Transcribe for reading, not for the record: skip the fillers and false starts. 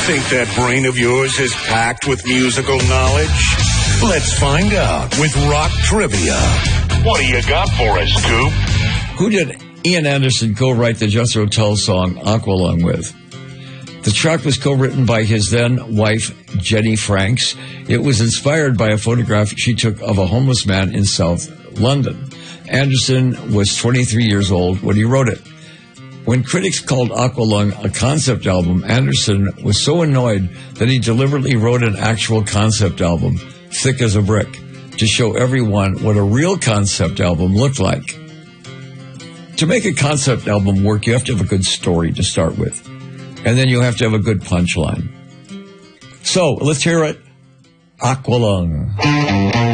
Think that brain of yours is packed with musical knowledge? Let's find out with Rock Trivia. What do you got for us, Coop? Who did Ian Anderson co-write the Jethro Tull song Aqualung with? The track was co-written by his then wife, Jenny Franks. It was inspired by a photograph she took of a homeless man in South London. Anderson was 23 years old when he wrote it. When critics called Aqualung a concept album, Anderson was so annoyed that he deliberately wrote an actual concept album, Thick as a Brick, to show everyone what a real concept album looked like. To make a concept album work, you have to have a good story to start with. And then you have to have a good punchline. So, let's hear it. Aqualung.